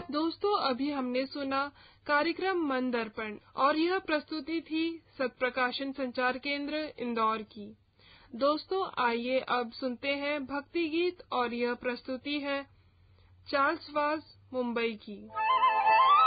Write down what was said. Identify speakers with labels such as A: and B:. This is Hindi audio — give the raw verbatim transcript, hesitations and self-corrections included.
A: दोस्तों, अभी हमने सुना कार्यक्रम मन दर्पण और यह प्रस्तुति थी सत्प्रकाशन संचार केंद्र इंदौर की। दोस्तों, आइए अब सुनते हैं भक्ति गीत और यह प्रस्तुति है चार्ल्स वाज मुंबई की।